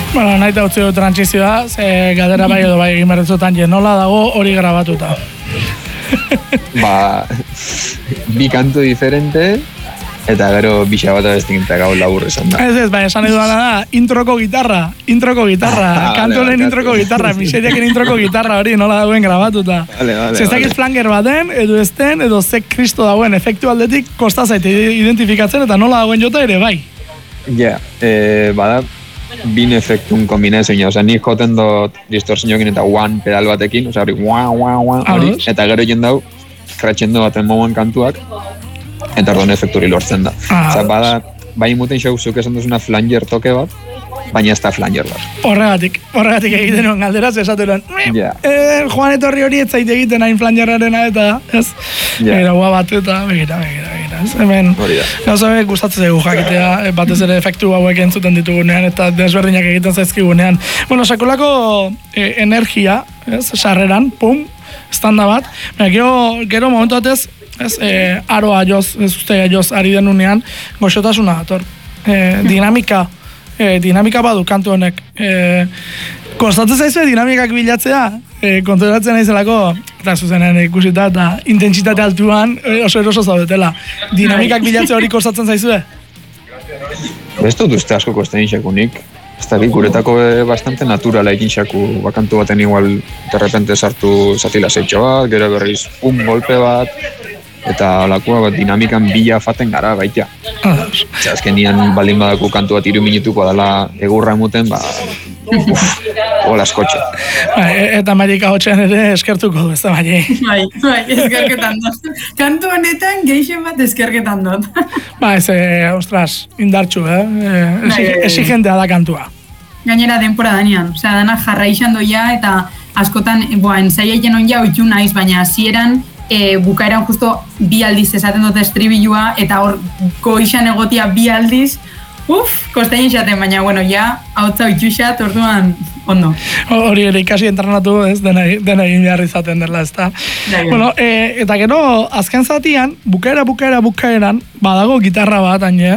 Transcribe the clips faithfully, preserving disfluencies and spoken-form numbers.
Bueno, nahi da utzi du trantsizioa, ze galdera bai edo bai egin berretzutan nola dago hori grabatuta. Ba, bi kantu diferente, eta gero bixa bat abestinta gau labur esan da. Ez ez, bai, esan edo da, introko gitarra, introko gitarra, kantu honen introko gitarra, miseriaken introko gitarra hori nola dagoen grabatuta. Vale, vale, ze ez dakit flanger baten, edo ez den, edo ze kristo dagoen efektu aldetik kosta zaite identifikatzen eta nola dagoen jota ere bai. Ja, yeah, bada, bin efektun kombinezioa, oza, nik joten dut distorsioekin eta one pedal batekin, oza, hori, wah, wah, wah, hori, eta gero jendau, kratxendo baten mouen kantuak, eta orduan efekturi lortzen da. Oza, bada, bai muten xau zuk esan duzuna flanger toke bat, baina ez da flanger bat. Horregatik, horregatik egiten nuen galderaz, esaturen, yeah. eh, Juan etorri hori ez zaite egiten hain flangerrarena eta, ez? Yeah. Begira, gua bat eta, begira, begira, begira, ez? Hemen, gauza be, gustatzen zaigu jakitea, batez ere efektu hauek entzuten ditugunean eta desberdinak egiten zaizkigunean. Bueno, sakolako eh, energia, ez? Sarreran, pum, standa bat, baina, gero, gero momentu batez, ez, eh, aroa joz, ez uste joz ari denunean, goxotasuna dator, eh, dinamika, E, dinamika badu kantu honek. E, kostatzen zaizue dinamikak bilatzea, e, konturatzen naizelako, eta zuzenean ikusita, eta intentsitate altuan e, oso eroso zaudetela. Dinamikak bilatzea hori kostatzen zaizue? Ez dut uste asko kosten inxakunik. Ez da, guretako bastante naturala egin xaku, bakantu baten igual, derrepente sartu zatila zeitxo bat, gero berriz un golpe bat, eta olakoa bat dinamikan bila faten gara baita. Eta azkenian baldin badaku kantu bat hiru minutuko dela egurra emuten, ba, uff, hola askotxe. Ba, eta Marika hotxean ere eskertuko du, ez da Mari? Bai, bai, eskerketan dut. Kantu honetan geixen bat eskerketan dut. Ba, ez, e, ostras, indartxu, eh? E, exigentea da kantua. Gainera denpora danean, osea, dana jarra izan doia, eta askotan, boa, ensaia iten onja oitxu naiz, baina hasieran E, bukaeran justo bi aldiz esaten dute estribilua eta hor goixan egotia bi aldiz, uff, kostein esaten, baina, bueno, ja, hautza oitxuxat, orduan, ondo. Hori ere ikasi entrenatu, ez, dena, dena egin behar izaten dela, ez da. Bueno, e, eta gero, azken zatian, bukaera, bukaera, bukaeran, badago gitarra bat, haine,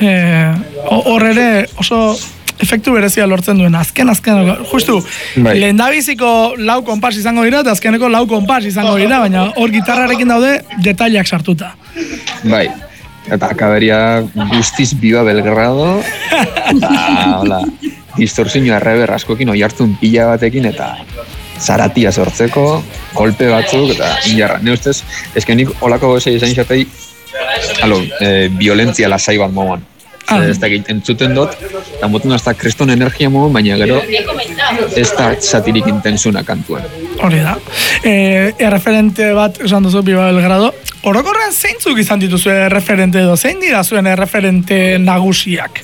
hor ere oso efektu berezia lortzen duen, azken, azken, justu, bai. Lehendabiziko lau konpas izango dira, eta azkeneko lau konpas izango dira, baina hor gitarrarekin daude detaileak sartuta. Bai, eta akaberia guztiz biba Belgrado, eta, hola, distorsioa rever askokin oi hartzun pila batekin, eta zaratia sortzeko, kolpe batzuk, eta injarra. Ne ustez, eskenik holako gozei izan izatei, alo, e, violentzia lasai bat moan. Ah. Ez da entzuten dut, eta motun ez da kriston energia mogun, baina gero ez da satirik intensuna kantuen. Hori da. E, erreferente bat, esan duzu, Biba Belgrado, orokorrean zeintzuk izan dituzu erreferente edo, zein dira zuen erreferente nagusiak?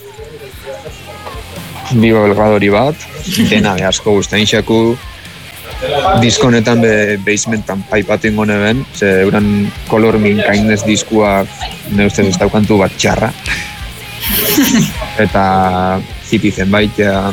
Biba Belgrado hori bat, dena be asko guztain xaku, diskonetan be basementan paipatin gone ben, ze euran Color Me Kindness diskua ne ustez ez daukantu bat txarra. Eta hippie zenbaitea,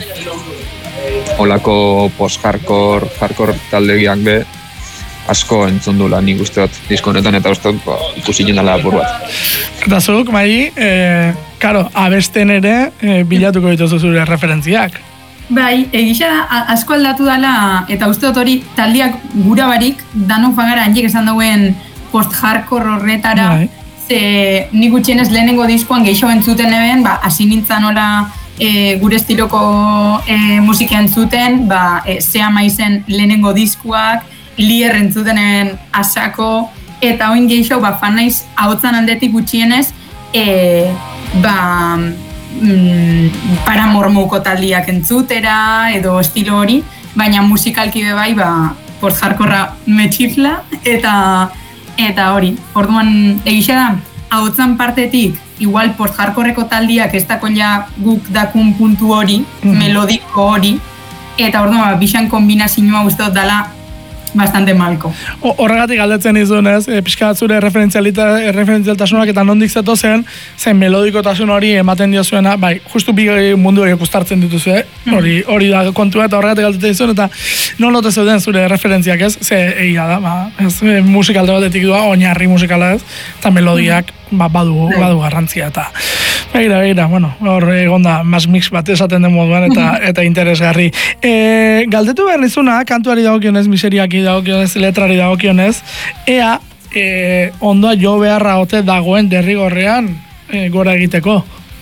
olako post-hardcore, hardcore taldegiak be, asko entzun dula nik uste bat diskonetan eta uste ba, ikusi jendala apur bat. Eta zuk, Mai, e, karo, abesten ere e, bilatuko dituzu zure referentziak. Bai, egisa da, asko aldatu dela, eta uste dut hori taldiak gura barik, danon fagara handiek esan dauen post-hardcore horretara, bai. Ze nik gutxienez lehenengo diskoan gehiago entzuten eben, ba, hasi nintzen hola e, gure estiloko e, musika entzuten, ba, e, Zea Maizen lehenengo diskuak, Lier entzuten eben asako, eta oin gehiago, ba, fan naiz ahotzan aldetik gutxienez, e, ba, mm, Paramore taldiak entzutera, edo estilo hori, baina musikalki bebai, ba, post-hardcorra metxifla, eta Eta hori, orduan egisa da, ahotzan partetik, igual post-hardcorreko taldiak ez dako ja guk dakun puntu hori, mm-hmm. melodiko hori, eta orduan bixan kombinazioa uste dut dela bastante malko. Horregatik galdetzen izun, ez? E, pixka bat zure referentzialtasunak eta nondik zeto zen, zen melodikotasun hori ematen diozuena, bai, justu bi mundu horiek ustartzen dituzu, eh? Hori, hori da kontua eta horregatik galdetzen izun, eta non lote zeuden zure referentziak, ez? Ze egia da, ba, ez, musikalde batetik doa, oinarri musikala, ez? Eta melodiak, ba, badu, badu garrantzia, eta Begira, begira, bueno, hor egonda mas mix bat esaten den moduan eta eta interesgarri. E, galdetu behar nizuna, kantuari dagokionez, miseriaki dagokionez, letrari dagokionez, ea e, ondoa jo beharra ote dagoen derrigorrean e, gora egiteko.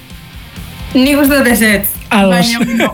Nik uste dut ezetz. Ados. Baina,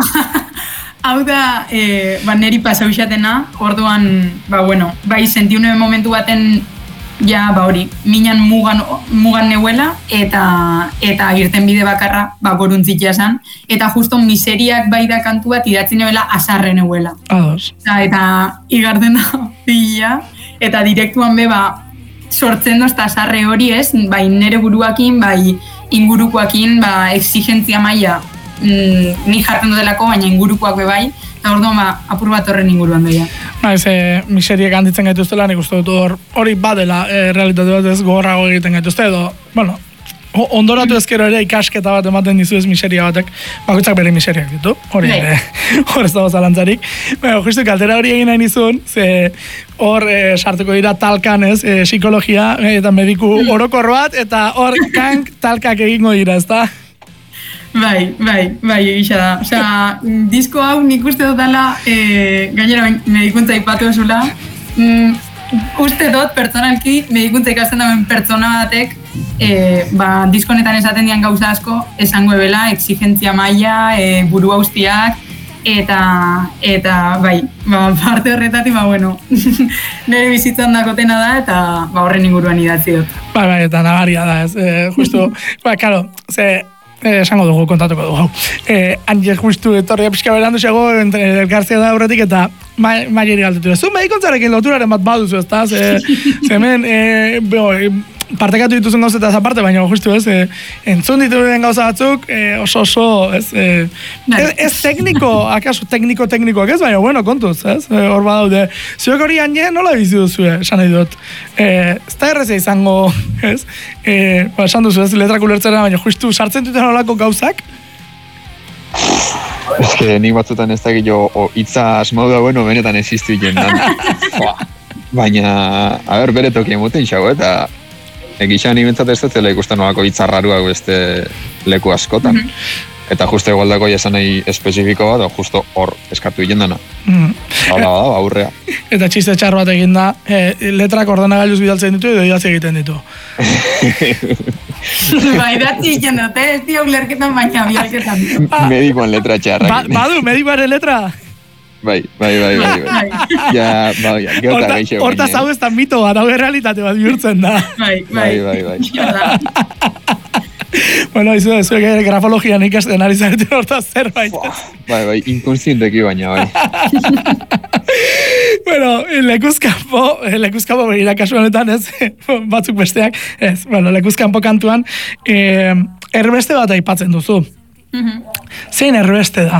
hau da, e, ba, neri pasau xatena, orduan, ba, bueno, bai, sentiune momentu baten, ja, ba, hori, minan mugan, mugan neuela, eta eta irten bide bakarra, ba, goruntzitia esan, eta justo miseriak bai da kantu bat idatzi neuela asarre neuela. Ados. Eta, eta igarten da pila, eta direktuan be, ba, sortzen dozta asarre hori ez, bai, nere buruakin, bai, ingurukoakin, ba, exigentzia maila, mm, ni jartzen dutelako, baina ingurukoak be bai, eta orduan ba, apur bat horren inguruan doia. Ba, ez, e, miseriek handitzen gaituztela, nik uste dut hor, hori badela, e, realitate bat ez gogorrago egiten gaituzte, edo, bueno, ondoratu ezkero ere ikasketa bat ematen dizu ez miseria batek, bakoitzak bere miseriak ditu, hori ere, hor ez dago zalantzarik. Bueno, justu kaltera hori egin nahi nizun, ze hor e, sartuko dira talkan ez, e, psikologia e, eta mediku orokor bat, eta hor kank talkak egingo dira, ez da? Bai, bai, bai, egisa da. Osea, disko hau nik uste dutala, e, gainera medikuntza ipatu ezula, mm, uste dut pertsonalki medikuntza ikasten dauen pertsona batek, e, ba, disko honetan esaten dian gauza asko, esango ebela, exigentzia maila, e, buru haustiak, eta, eta, bai, ba, parte horretatik, ba, bueno, nire bizitzan dakotena da, eta ba, horren inguruan idatzi dut. Bai, bai, eta nabaria da, ez, e, justu, ba, karo, ze, Eh, esango dugu, kontatuko dugu. Eh, Anje justu etorria pixka berandu xego, elkartzea da horretik, eta maieri galdetu. Zu medikuntzarekin loturaren bat baduzu, ez da? Ze, ze hemen, e, beho, e, partekatu dituzun gauzetaz aparte, baina justu ez, e, entzun dituen gauza batzuk, e, oso oso, ez, e, ez, ez tekniko, akaso tekniko-teknikoak ez, baina bueno, kontuz, ez, e, hor badaude. Zuek hori Anje nola bizi duzue, esan nahi dut. E, ez da errezea izango, ez, e, ba, esan duzu ez, letrak ulertzera, baina justu sartzen duten olako gauzak? Ez que nik batzutan ez dakit jo, hitza asmau da, bueno, benetan existu jendan. Baina, a ber, bere tokien muten xago, eta egizan ibentzat ez dutela ikusten olako hitzarraruak beste leku askotan. Mm -hmm. Eta justo egualdako esan nahi espezifiko bat, justo hor eskatu jendana. Mm. Hala da, aurrea. Eta txiste txar bat egin da, e, letrak ordenagailuz bidaltzen ditu edo idatzi egiten ditu. Ba, idatzi egiten dut, ez dio ulerketan baina bialketan. Medikoan letra txarrak. Ba, badu, medikoaren letra? Bai, bai, bai, bai. bai. Ja, bai, ja, geota gaixo. Hortaz hau ez da mito bat, hau errealitate bat bihurtzen da. Bai, bai, bai. bai, bai. Bueno, izu da, zuek grafologian ikasten ari zareten hortaz zerbait. Bai, bai, inkonsienteki baina, bai. Bueno, lekuzkampo, lekuzkampo begira kasu honetan, ez, batzuk besteak, ez, bueno, lekuzkampo kantuan, eh, erbeste bat aipatzen duzu. Mm-hmm. Zein erbeste da?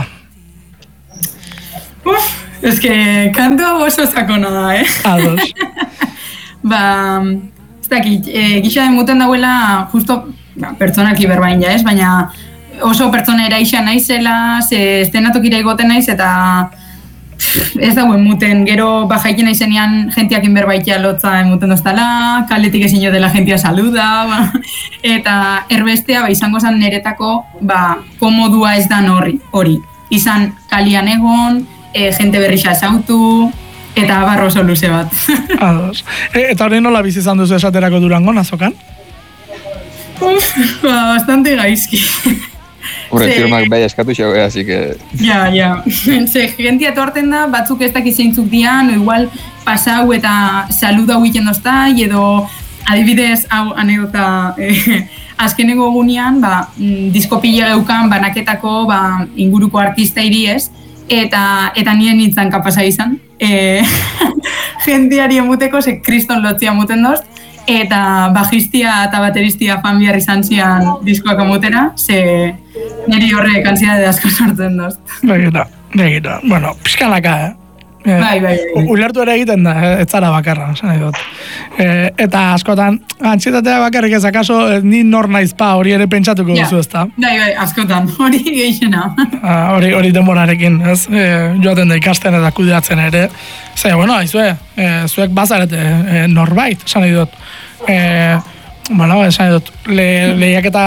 Uf, ez que kantu oso sakona da, eh? Ados. Ba, ez dakit, e, gisa muten dauela, justo, ba, pertsonaki berbain ja, ez? Baina oso pertsona eraixa naizela, ze estenatokira igoten naiz, eta pff, ez dauen muten, gero bajaiken naizenean jentiakin berbaitia lotza emuten doztala, kaletik ezin jo dela jentia saluda, ba, eta erbestea, ba, izango zen neretako, ba, komodua ez dan horri, hori. Izan kalian egon, e, jente berrixa esautu, eta barro oso luze bat. Ados. E, eta hori nola bizi izan duzu esaterako Durangon, azokan? Uf, ba, bastante gaizki. Horre, firmak bai eskatu xo, así que... Ja, ja. Ze, gentia torten da, batzuk ez dakiz zeintzuk dian, o igual pasau eta saluda huiten dozta, edo adibidez, hau anekdota, eh, azkenengo egunean, ba, disko pila geukan banaketako ba, inguruko artista iriez, eta eta nien nintzen kapasa izan. E, Gentiari emuteko, ze kriston lotzia muten dozt, eta bajistia eta bateristia fan bihar izan zian diskoak amutera, ze niri horre kansitate asko sortzen dozt. Begira, begira. Bueno, pixkanaka, eh? Bai, bai, bai. Ulertu ere egiten da, ez zara bakarra, esan nahi dut. E, eta askotan, antxietatea bakarrik ez akaso, ni nor naiz pa, hori ere pentsatuko ja. duzu, ez da? Bai, bai, askotan, hori geixena. Hori hori demorarekin, ez? E, joaten da ikasten eta kudeatzen ere. Ze, bueno, aizue, e, zuek bazarete e, norbait, esan nahi dut. E, bueno, esan nahi dut, le, lehiak eta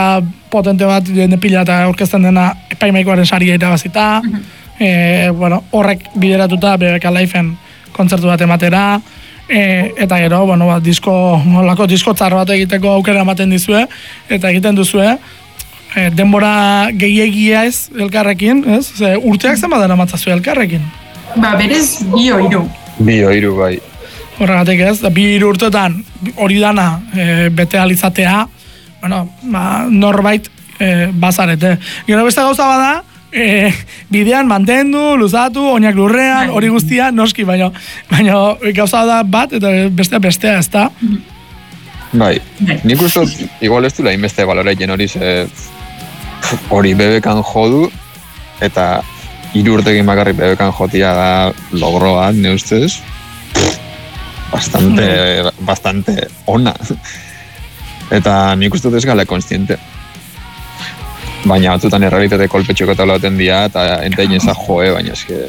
potente bat, jende pila eta aurkezten dena epaimaikoaren saria irabazita, e, bueno, horrek bideratuta B B K Live-en kontzertu bat ematera, e, eta gero, bueno, bat, disko, nolako disko txar bat egiteko aukera ematen dizue, eta egiten duzue, e, denbora gehiegia ez elkarrekin, ez? Ze, urteak zenbat dara matzazue elkarrekin? Ba, berez, bi oiru. Bi oiru, bai. Horregatik ez, da, bi hiru urtetan hori dana e, bete alizatea, bueno, ba, norbait e, bazarete. Gero beste gauza bada, e, bidean mantendu, luzatu, oinak lurrean, hori guztia, noski, baina, baina gauza da bat, eta bestea bestea ez da. Bai, nik uste, igual ez dula inbeste baloreien hori, ze hori B B Kan jodu, eta hiru urtekin bakarrik B B Kan jotia da logroa, ne ustez, bastante, bastante ona. Eta nik uste dut ez gale konstiente. Baina batzutan errealitate kolpetxoko eta lauten dira, eta entein ezak joe, baina eske...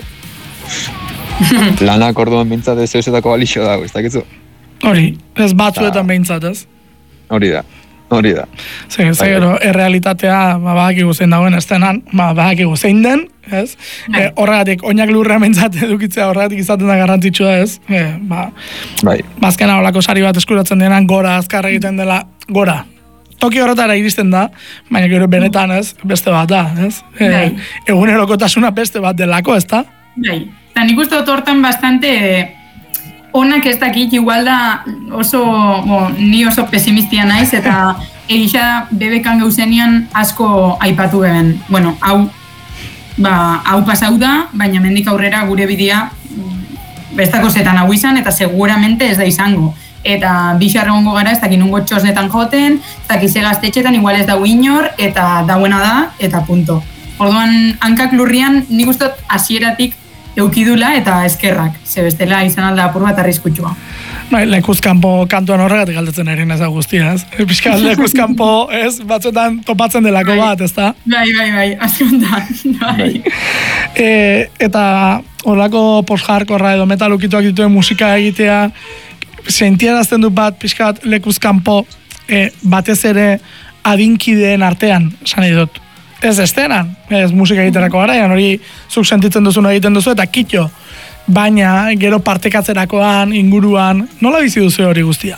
Lanak orduan bintzat ez eusetako balixo dago, ez dakitzu? Hori, ez batzuetan behintzat, ez? Hori da, hori da. Ze, ze gero, errealitatea, ba, badakigu zein dagoen estenan, ba, badakigu zein den, ez? E, horregatik, oinak lurra mentzat edukitzea horregatik izaten da garrantzitsua, ez? E, ba, bai. Bazkena holako sari bat eskuratzen denan, gora, azkar egiten dela, gora. Toki horretara iristen da, baina gero benetan, ez? Beste bat da, ez? E, egunerokotasuna beste bat delako, ez da? Bai, eta nik uste dut hortan bastante... Onak ez dakit, igual da oso, bo, ni oso pesimistia naiz, eta egisa B B Kan gauzenian asko aipatu beben. Bueno, hau, ba, hau pasau da, baina mendik aurrera gure bidea bestako zetan hau izan, eta seguramente ez da izango. Eta bixar egongo gara, ez dakit nungo txosnetan joten, ez dakit ze gaztetxetan, igual ez dau inor, eta dauena da, eta punto. Orduan, hankak lurrian, nik ustot hasieratik eukidula eta eskerrak, ze bestela izan alda apur bat arriskutsua. Bai, lekuzkanpo kantuan horregatik galdetzen erin ez guztia, ez? Piskat lekuzkanpo, ez, batzuetan topatzen delako bai, bat, ez da? Bai, bai, bai, aziontan, bai. E, eta horrako post-hardcorra edo metalukituak dituen musika egitea, sentiarazten du bat, piskat lekuzkanpo, e, batez ere adinkideen artean, esan nahi dut. Ez estenan, ez musika egiterako garaian, hori zuk sentitzen duzuna egiten duzu eta kitxo. Baina, gero partekatzerakoan, inguruan, nola bizi duzu hori guztia?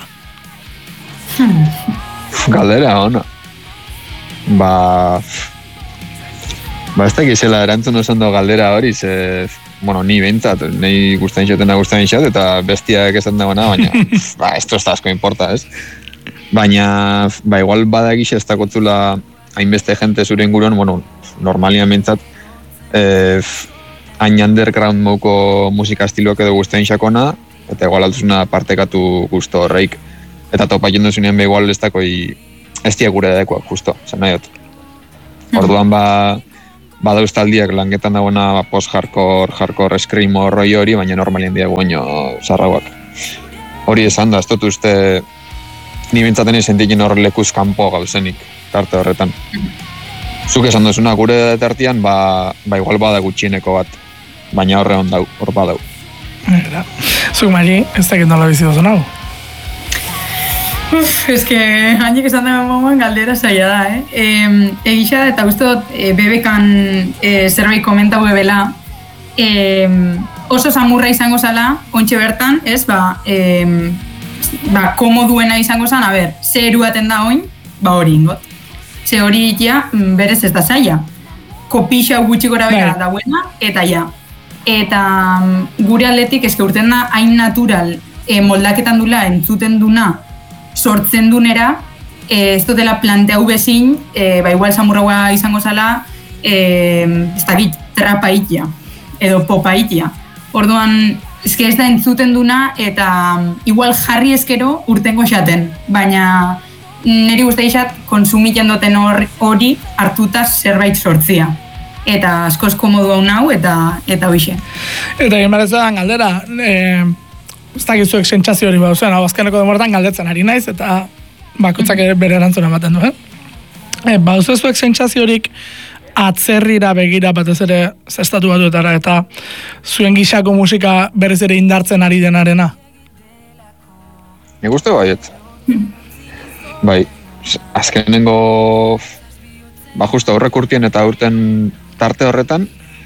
Galdera, ona. Ba... Ba, ez da gizela erantzun osan do galdera hori, ze... Bueno, ni behintzat, nahi guztain xotena guztain xot, eta bestiak esan dagoena, baina... Ba, esto ez da asko importa, ez? Baina, ba, igual bada gisa ez da kotzula... hainbeste jente zure inguruan, bueno, normalian bintzat, eh, hain underground mouko musika estiloak edo guztain xakona, eta igual altuzuna partekatu guztu horreik. Eta topa jendu zunean be igual ez dakoi, ez dia gure dadekoak, justo, zen nahiot. Orduan ba, ba dauztaldiak langetan dagoena post-hardcore, hardcore, screamo, roi hori, baina normalien diago baino sarrauak. Hori esan da, ez dut uste, ni bintzaten sentikin hor lekuz kanpo gauzenik, tarte horretan. Zuk esan duzuna, gure tartian, ba, ba igual bada gutxieneko bat, baina horre hon dau, hor badau. Era. Zuk Mari, ez dakit nola bizi duzun hau? Uf, ez que handik esan da momoen galdera zaila da, eh? E, egisa eta uste dut e, B B Kan e, zerbait komentau ebela, e, oso samurra izango zala, ontxe bertan, ez, ba, e, ba, komoduena izango zan, a ber, ze eruaten da oin, ba hori ingot. Ze hori ja, berez ez da zaila. Kopixa gutxi gora bera dauena, eta ja. Eta gure atletik eske urten da hain natural e, moldaketan dula, entzuten duna, sortzen dunera, e, ez dutela planteau bezin, e, ba igual samurraua izango zala, e, ez dakit, trapa itia, edo popa itia. Orduan, eske ez da entzuten duna, eta igual jarri eskero urtengo xaten, baina niri guztai xat konsumiten duten hori hartuta zerbait sortzia. Eta askoz komodu hau nau, eta eta hoxe. Eta egin behar galdera, e, ez dakizuek sentsazio hori bau zuen, hau azkeneko demortan galdetzen ari naiz, eta bakoitzak ere bere erantzuna ematen du, eh? E, bau zuek sentsazio horik atzerrira begira batez ere zestatu batuetara, eta zuen gixako musika berriz ere indartzen ari denarena? Nik uste baiet. Bai, azkenengo ba justo aurrek urtien eta urten tarte horretan,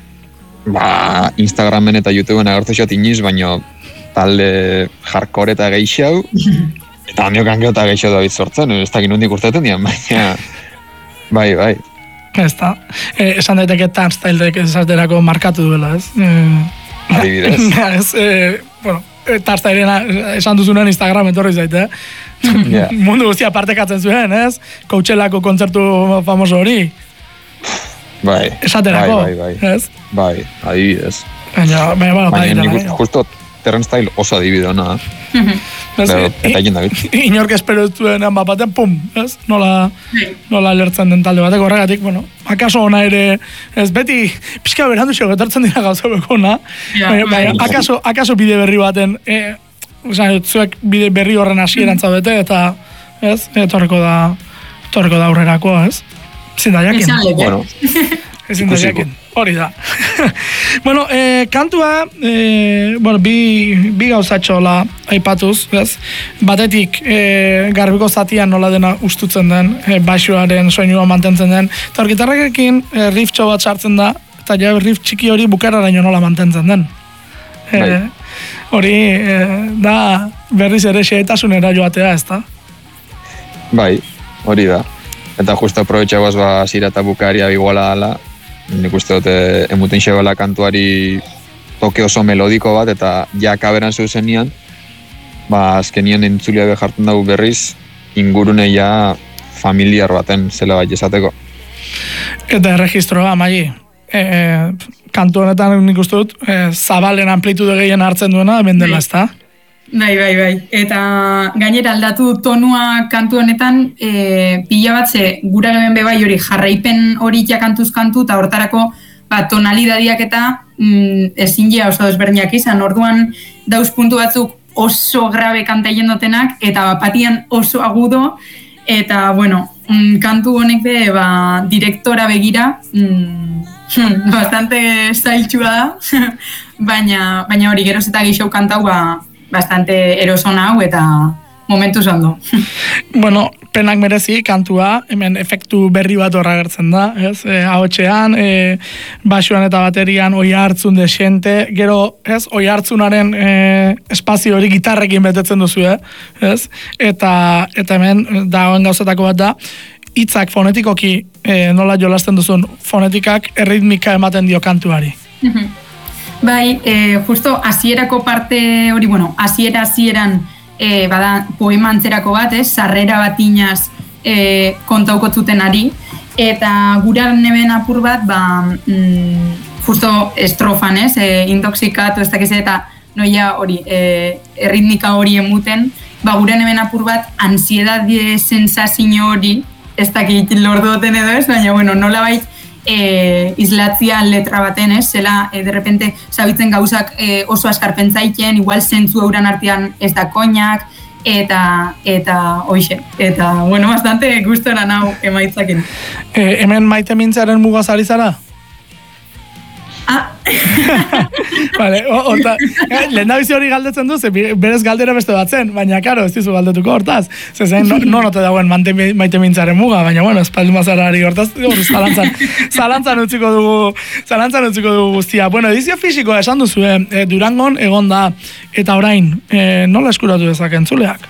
ba Instagramen eta YouTubeen agertu xot iniz, baino talde hardcore eta geixau, eta handiok angeo eta geixau da sortzen, ez dakit nondik urteten dian, baina, bai, bai. Ez da, eh, esan daiteke Turnstile-ek esaterako markatu duela, ez? Eh, Adibidez. ez, eh, bueno, Turnstile-ena esan duzunen Instagram etorri zaite, eh? Yeah. Mundu guztia partekatzen zuen, ez? Coachellako kontzertu famoso hori. Bai, esaterako, bai, bai, bai. Ez? Bai, adibidez. Baina, baina, bueno, baina nik uste, justo Turnstile oso adibide hona. Pero, eta egin David. Inork espero duenean bat batean, pum, ez? Nola, nola lertzen den talde batek horregatik, bueno, akaso ona ere, ez beti, pixka berandu xo getartzen dira gauza beko ona, baina, baina, akaso, akaso bide berri baten, e, oza, zuek bide berri horren hasieran zaudete, eta, ez, etorreko da, etorreko da aurrerako, ez? Ezin da jakin. Bueno, ezin da jakin. Hori da. Bueno, eh, kantua, eh, bueno, bi, bi gauzatxola aipatuz, ez? Batetik, eh, garbiko zatian nola dena ustutzen den, eh, baixuaren soinua mantentzen den, eta hor gitarrakekin eh, riff txo bat sartzen da, eta ja riff txiki hori bukararaino nola mantentzen den. Eh, hori, eh, da, berriz ere xeetasunera joatea, ez da? Bai, hori da. Eta justo aprobetxagoaz ba, zira eta bukaria iguala ala, nik uste dute emuten xebala kantuari toke oso melodiko bat, eta ja kaberan zeuzenian, ba, azkenien entzulia behartzen dugu berriz, ingurune ja familiar baten zela bat esateko. Eta erregistroa, Magi, e, kantu honetan nik uste dut, e, zabalen amplitude gehien hartzen duena, hemen dela, ez da? Bai, bai, bai. Eta gainera aldatu tonua kantu honetan, e, pila bat ze gura geben bebai hori jarraipen hori jakantuz kantu, eta hortarako ba, tonalidadiak eta mm, ezin ja oso desberdinak izan. Orduan dauz puntu batzuk oso grabe kanta jendotenak, eta bapatian oso agudo, eta bueno, mm, kantu honek be, ba, direktora begira, mm, bastante zailtxua da, baina, baina hori geroz eta gixau kantau, ba, bastante erosona hau eta momentu zondo. Bueno, penak merezi kantua, hemen efektu berri bat horra gertzen da, ez? E, ahotxean, e, basuan eta baterian oi hartzun desente, gero, ez? Oi hartzunaren e, espazio hori gitarrekin betetzen duzu, eh? Ez? Eta, eta hemen dagoen gauzatako bat da, hitzak fonetikoki e, nola jolasten duzun, fonetikak erritmika ematen dio kantuari. Bai, eh, justo hasierako parte hori, bueno, hasiera hasieran eh, bada poema antzerako bat, ez, sarrera bat inaz eh, kontauko zuten ari, eta gura neben apur bat, ba, mm, justo estrofan, ez, eh, intoxikatu, ez dakiz, eta noia hori, eh, erritmika hori emuten, ba, gura neben apur bat, ansiedade sensazio hori, ez dakit lordoten edo ez, baina, bueno, nola bait, E, islatzia letra baten, ez? Zela, e, derrepente, zabitzen gauzak e, oso askarpentzaiken, igual zentzu euran artean ez da koinak, eta, eta, oixe, eta, bueno, bastante gustora nau emaitzakin. E, hemen maite mintzaren mugaz ari zara? Ah. Vale, horta, lehen da bizi hori galdetzen du, ze berez galdera beste bat zen, baina, karo, ez dizu galdetuko hortaz. Ze zen, no, no note dagoen mante, maite mintzaren muga, baina, bueno, espaldu mazarari hortaz, hor, zalantzan, zalantzan utziko dugu, zalantzan utziko dugu guztia. Bueno, edizio fisikoa esan duzu, eh, Durangon egon da, eta orain, eh, nola eskuratu dezak entzuleak?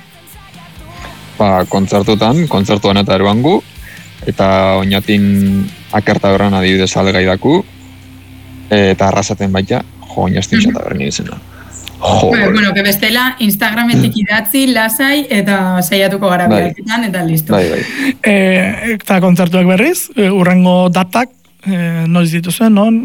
Ba, kontzertutan, kontzertuan eta eruangu, eta oinatin akerta berran adibidez algai daku, eta arrasaten baita, jo, oinaztin xata berni izena. Jo, bueno, que bestela Instagrametik idatzi, lasai, eta saiatuko gara behaketan, eta listo. Bai, bai. E, eta kontzertuak berriz, e, urrengo datak, e, noiz dituzuen, non?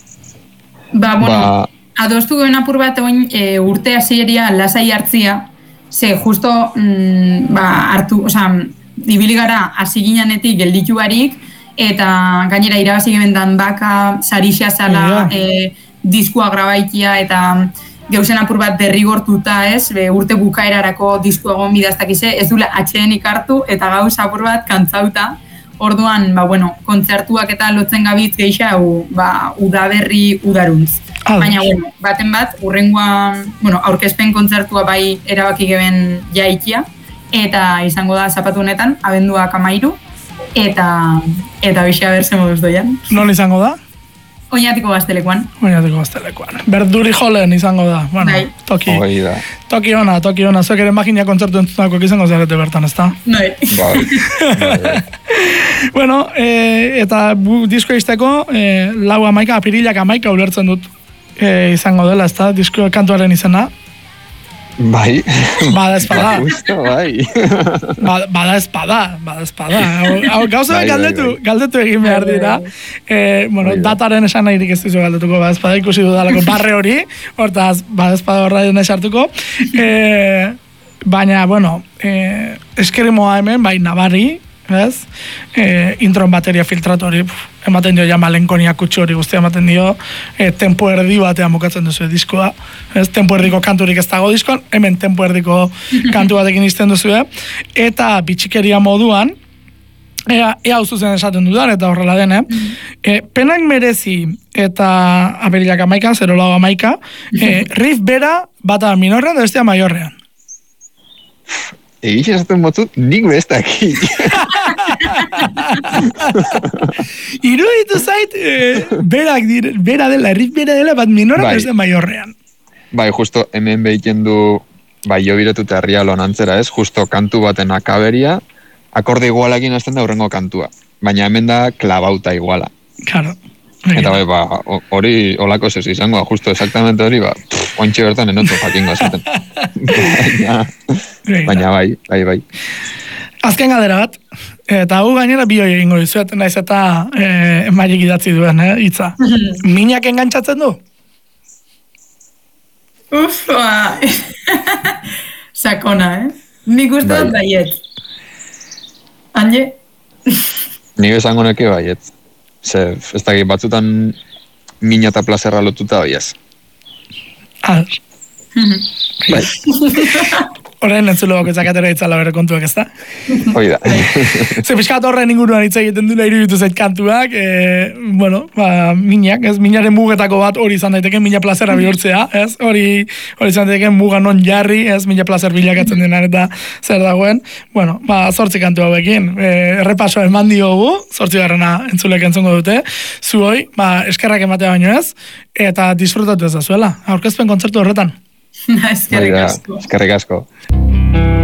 Ba, bueno, ba, adostu goen apur bat oin e, urte hasieria lasai hartzia, ze justo, mm, ba, hartu, oza, ibili gara hasi ginenetik gelditu barik, eta gainera irabazi gebendan baka, sarixia zala, yeah. e, diskua grabaikia, eta geuzen apur bat derrigortuta, ez, be, urte bukaerarako diskua egon bidaztakize, ez dula atxedenik hartu, eta gauz apur bat kantzauta. Orduan, ba, bueno, kontzertuak eta lotzen gabitz geixa, u, ba, udaberri udaruntz. Ah, baina, bueno, baten bat, urrengoa, bueno, aurkezpen kontzertua bai erabaki geben jaikia, eta izango da zapatu honetan, abenduak amairu, eta eta bixea berse moduz doian. Non izango da? Oñatiko gaztelekoan. Oñatiko gaztelekoan. Berduri jolen izango da. Bueno, Bai. toki. Hoi da. Toki ona, toki ona. Zuek ere magina kontzertu entzunako izango zarete bertan, ezta? Noi. Bai. Bueno, e, eta bu, disko izteko, e, lau amaika, apirilak amaika ulertzen dut e, izango dela, ezta? Disko kantuaren izena. Bai. Bada espada. Justo, bai. Ba- Bada espada, bada espada. Hau- hau Gauza Bai, bai, galdetu, bai. galdetu egin behar dira. Eh, bueno, Bai, bai. dataren esan nahirik ez dizu galdetuko, bada espada ikusi dudalako barre hori, hortaz, bada espada horra dena esartuko. Eh, baina, bueno, eh, eskerimoa hemen, bai, nabarri, ez? Eh, intron bateria filtratu hori, puf, ematen dio ja malenkonia kutsu hori guztia ematen dio, eh, tempo erdi batean bukatzen duzu diskoa, ez? Tempo erdiko kanturik ez dago diskoan, hemen tempo erdiko kantu batekin izten duzu, eta bitxikeria moduan, ea, ea zuzen esaten dudan, eta horrela den, eh? E, penak merezi eta aperilak amaika, zero lau amaika, e, riff bera bata minorrean da bestea maiorrean. Egiz esaten motzut, nik bestak. Iruditu zait, e, berak dire, bera dela, riff bera dela, bat minorrean Bai. da bestea maiorrean. Bai, justo hemen behiken du, bai, jo biretuta herria lonantzera ez, justo kantu baten akaberia, akorde igualakin hasten da hurrengo kantua. Baina hemen da klabauta iguala. Claro. Eta bai, ba, ho- hori olako zez izango, justo exactamente hori, ba, pff, ointxe bertan enotu jakingo esaten. baina, baina bai, bai, bai. Azken galdera bat, eta hau gainera bi hori egingo dizuet, naiz eta e, maiek idatzi duen, eh, hitza. Minak engantzatzen du? Uf, ba. Sakona, eh? Nik uste dut Bai. baiet. Anje? Ni esango neke baiet. Ze, ez dakit batzutan mina eta plazerra lotuta oiaz. Ah, Bai, horren entzulo bakoitzak atera ditzala bere kontuak, ezta? hoi da. Ze pixkat horren inguruan hitz egiten dula iruditu zait kantuak, e, bueno, ba, minak, ez, minaren mugetako bat hori izan daiteke, mina plazera bihurtzea, ez, hori hori izan daiteke muga non jarri, ez, mina plazer bilakatzen denan eta zer dagoen, bueno, ba, zortzi kantu hauekin, e, errepaso eman diogu, zortzi garrana entzulek entzungo dute, zuoi, ba, eskerrak ematea baino ez, eta disfrutatu ez da zuela, aurkezpen kontzertu horretan. Eskerrik Hoi da, asko. eskerrik asko.